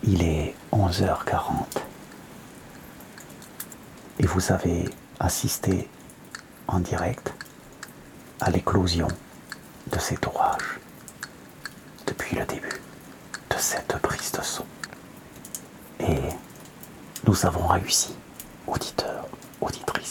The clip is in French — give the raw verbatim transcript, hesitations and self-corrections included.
Il est onze heures quarante et vous avez assisté en direct à l'éclosion de cet orage depuis le début de cette prise de son. Et nous avons réussi, auditeurs, auditrices.